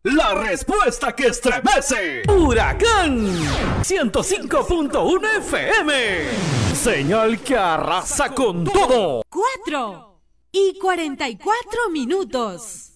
La respuesta que estremece. Huracán 105.1 FM. Señal que arrasa con todo. 4:44.